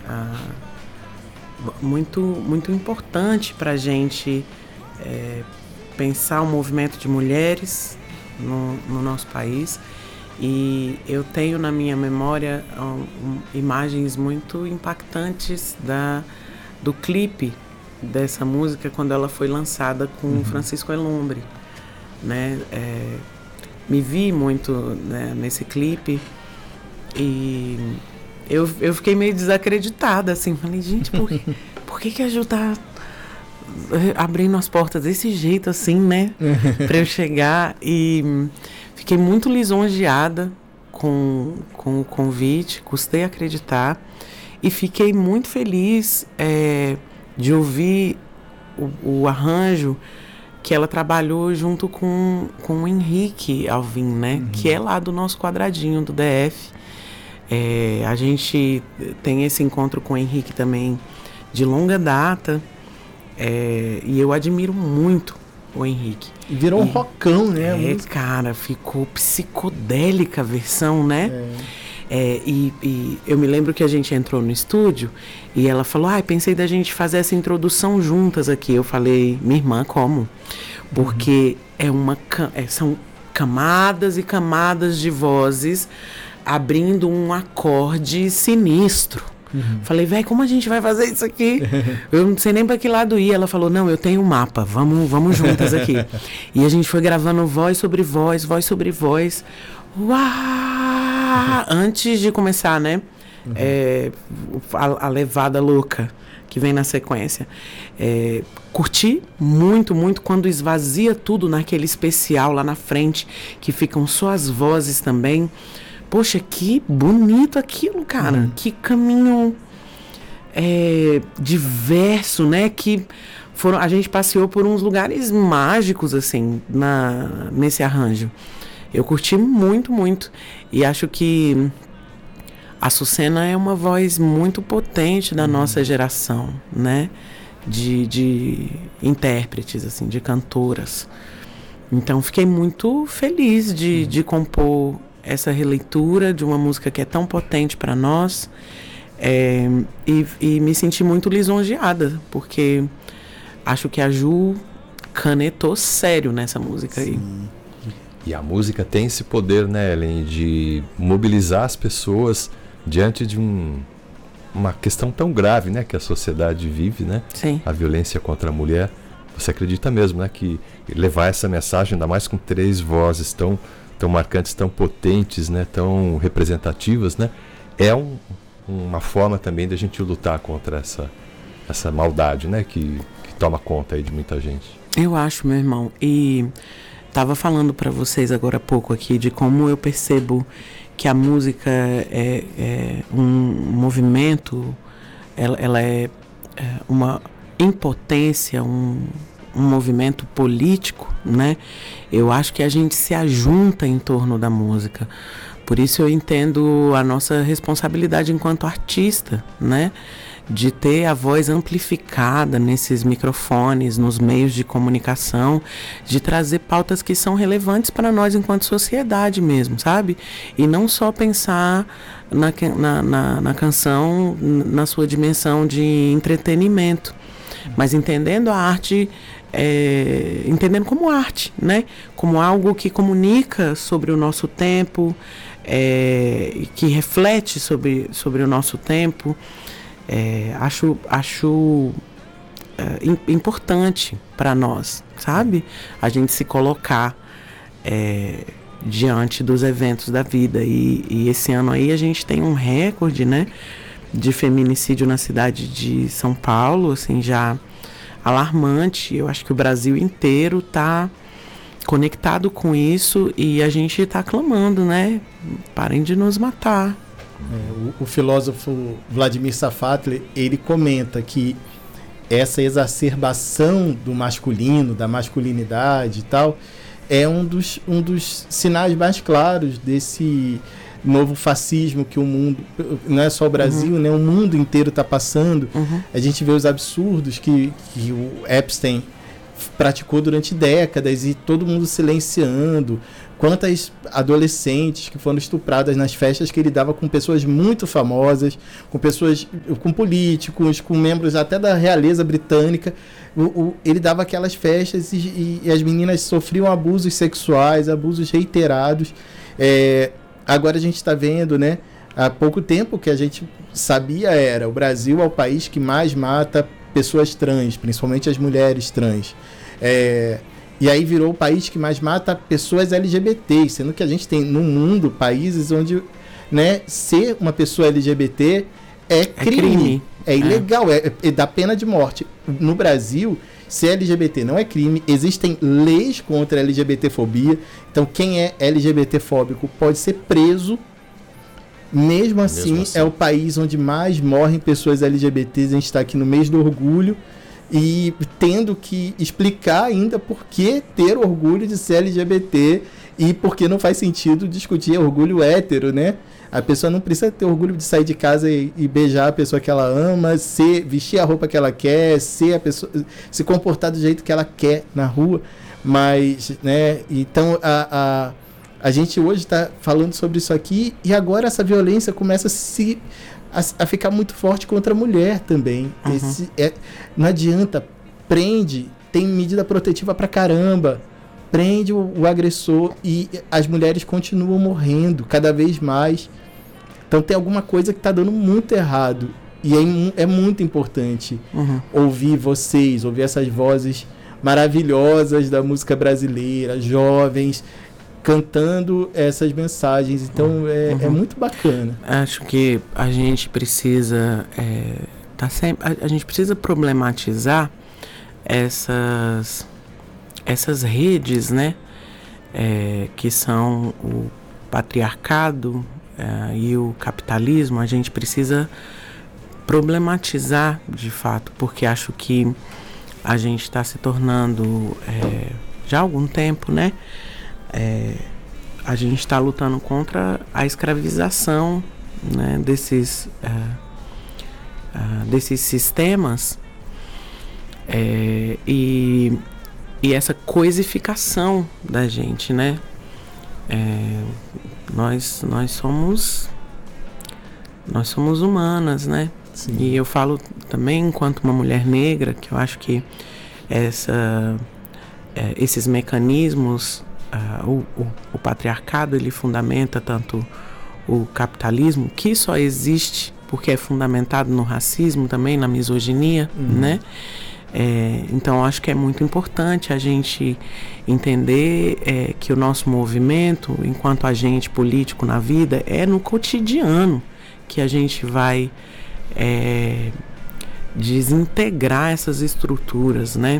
muito importante para a gente pensar o movimento de mulheres no nosso país. E eu tenho na minha memória imagens muito impactantes do clipe dessa música quando ela foi lançada com Francisco Elombre, né? Me vi muito, né, nesse clipe e eu fiquei meio desacreditada, assim, falei, gente, por que a Ju tá abrindo as portas desse jeito, assim, né, para eu chegar? E fiquei muito lisonjeada com o convite, custei acreditar e fiquei muito feliz de ouvir o arranjo que ela trabalhou junto com o Henrique Alvim, né? Que é lá do nosso quadradinho do DF. A gente tem esse encontro com o Henrique também de longa data, e eu admiro muito o Henrique. Virou um rockão, né? Cara, ficou psicodélica a versão, né? E eu me lembro que a gente entrou no estúdio e ela falou, pensei da gente fazer essa introdução juntas aqui. Eu falei, minha irmã, como? Porque são camadas e camadas de vozes abrindo um acorde sinistro. Falei, velho, como a gente vai fazer isso aqui? Eu não sei nem para que lado ir. Ela falou, não, eu tenho um mapa, vamos juntas aqui. E a gente foi gravando voz sobre voz, voz sobre voz. Uau! Antes de começar, né? A levada louca que vem na sequência. Curti muito, muito quando esvazia tudo naquele especial lá na frente, que ficam só as vozes também. Poxa, que bonito aquilo, cara. Que caminho diverso, né? A gente passeou por uns lugares mágicos, assim, nesse arranjo. Eu curti muito, muito. E acho que a Sucena é uma voz muito potente da nossa geração, né? De intérpretes, assim, de cantoras. Então, fiquei muito feliz de compor essa releitura de uma música que é tão potente para nós, e me senti muito lisonjeada, porque acho que a Ju canetou sério nessa música. Sim. Aí. E a música tem esse poder, né, Ellen, de mobilizar as pessoas diante de uma questão tão grave, né, que a sociedade vive, né? Sim. A violência contra a mulher. Você acredita mesmo, né, que levar essa mensagem, ainda mais com 3 vozes tão marcantes, tão potentes, né, tão representativas, né, é uma forma também da gente lutar contra essa maldade, né, que toma conta aí de muita gente. Eu acho, meu irmão, e estava falando para vocês agora há pouco aqui de como eu percebo que a música é um movimento, ela é uma impotência, um movimento político, né? Eu acho que a gente se ajunta em torno da música. Por isso eu entendo a nossa responsabilidade enquanto artista, né? De ter a voz amplificada nesses microfones, nos meios de comunicação, de trazer pautas que são relevantes para nós enquanto sociedade mesmo, sabe? E não só pensar na canção na sua dimensão de entretenimento, mas entendendo a arte, entendendo como arte, né? Como algo que comunica sobre o nosso tempo, que reflete sobre o nosso tempo. Acho importante para nós, sabe? A gente se colocar diante dos eventos da vida. E esse ano aí a gente tem um recorde, né, de feminicídio na cidade de São Paulo, assim, já alarmante. Eu acho que o Brasil inteiro está conectado com isso e a gente está clamando, né? Parem de nos matar. O filósofo Vladimir Safatli, ele comenta que essa exacerbação do masculino, da masculinidade e tal, é um dos sinais mais claros desse novo fascismo que o mundo, não é só o Brasil, né, o mundo inteiro está passando. A gente vê os absurdos que o Epstein praticou durante décadas e todo mundo silenciando, Quantas adolescentes que foram estupradas nas festas que ele dava com pessoas muito famosas, com políticos, com membros até da realeza britânica. Ele dava aquelas festas e as meninas sofriam abusos sexuais, abusos reiterados. Agora a gente está vendo, né? Há pouco tempo que a gente sabia o Brasil é o país que mais mata pessoas trans, principalmente as mulheres trans. E aí virou o país que mais mata pessoas LGBT, sendo que a gente tem no mundo países onde, né, ser uma pessoa LGBT é crime. É ilegal, é da pena de morte. No Brasil, ser LGBT não é crime, existem leis contra a LGBTfobia, então quem é LGBTfóbico pode ser preso. Mesmo assim, é o país onde mais morrem pessoas LGBTs. A gente está aqui no mês do orgulho e tendo que explicar ainda por que ter orgulho de ser LGBT e por que não faz sentido discutir orgulho hétero, né? A pessoa não precisa ter orgulho de sair de casa e beijar a pessoa que ela ama, vestir a roupa que ela quer, se comportar do jeito que ela quer na rua. Mas, né? Então, a gente hoje está falando sobre isso aqui e agora essa violência começa a ficar muito forte contra a mulher também. Não adianta, prende, tem medida protetiva pra caramba, prende o agressor e as mulheres continuam morrendo cada vez mais. Então tem alguma coisa que está dando muito errado e é muito importante ouvir essas vozes maravilhosas da música brasileira, jovens, cantando essas mensagens. Então é muito bacana. Acho que a gente precisa a gente precisa problematizar essas redes, né, que são o patriarcado e o capitalismo. A gente precisa problematizar de fato, porque acho que a gente está se tornando já há algum tempo, né, a gente está lutando contra a escravização, né, desses sistemas e essa coisificação da gente, né? Nós somos humanas, né? Sim. E eu falo também enquanto uma mulher negra que eu acho que esses mecanismos, o patriarcado, ele fundamenta tanto o capitalismo, que só existe porque é fundamentado no racismo também, na misoginia, né? Então acho que é muito importante a gente entender que o nosso movimento, enquanto agente político na vida, é no cotidiano que a gente vai desintegrar essas estruturas, né?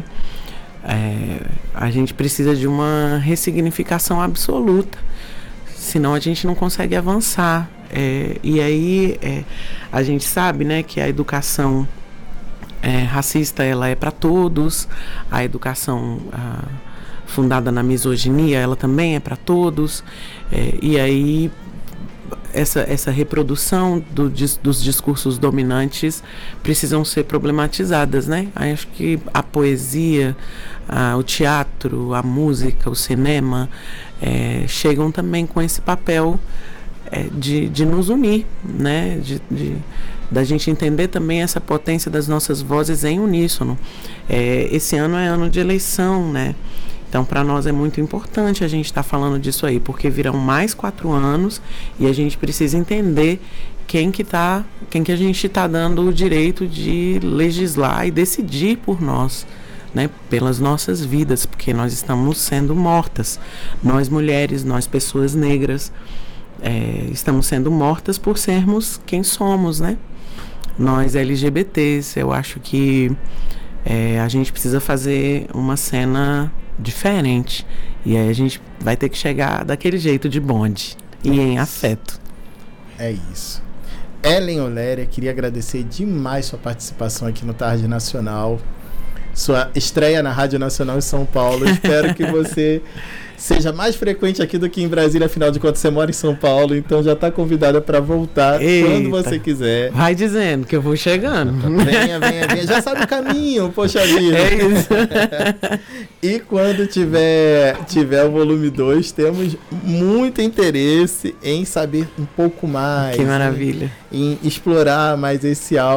A gente precisa de uma ressignificação absoluta, senão a gente não consegue avançar. E aí a gente sabe, né, que a educação racista, ela é para todos, a educação fundada na misoginia, ela também é para todos, e aí essa reprodução dos discursos dominantes precisam ser problematizadas, né? Acho que a poesia, o teatro, a música, o cinema chegam também com esse papel de nos unir, né? Da gente entender também essa potência das nossas vozes em uníssono. Esse ano é ano de eleição, né? Então, para nós é muito importante a gente estar falando disso aí, porque virão mais 4 anos e a gente precisa entender quem que a gente está dando o direito de legislar e decidir por nós, né? Pelas nossas vidas, porque nós estamos sendo mortas. Nós mulheres, nós pessoas negras, estamos sendo mortas por sermos quem somos, né? Nós LGBTs, eu acho que a gente precisa fazer uma cena diferente. E aí a gente vai ter que chegar daquele jeito, de bonde e em afeto. É isso. Ellen Oléria, queria agradecer demais sua participação aqui no Tarde Nacional. sua estreia na Rádio Nacional em São Paulo. Espero que você seja mais frequente aqui do que em Brasília, afinal de contas você mora em São Paulo, então já está convidada para voltar quando você quiser. Vai dizendo que eu vou chegando. Venha, já sabe o caminho, poxa vida. É isso. E quando tiver o volume 2, temos muito interesse em saber um pouco mais. Que maravilha. Em explorar mais esse álbum.